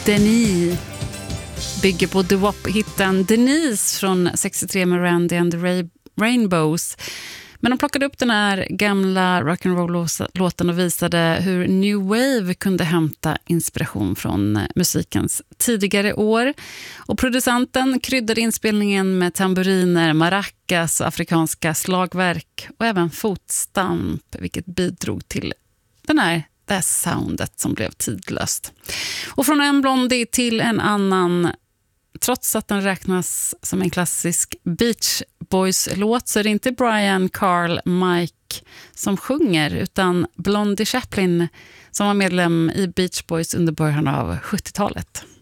Denis bygger på doo-wop-hitten Denise från 63 med Randy and the Rainbows. Men de plockade upp den här gamla rock'n'roll-låten och visade hur New Wave kunde hämta inspiration från musikens tidigare år. Och producenten kryddade inspelningen med tamburiner, maracas och afrikanska slagverk och även fotstamp, vilket bidrog till det här soundet som blev tidlöst. Och från en Blondie till en annan, trots att den räknas som en klassisk Beach Boys-låt, så är det inte Brian, Carl, Mike som sjunger, utan Blondie Chaplin som var medlem i Beach Boys under början av 70-talet.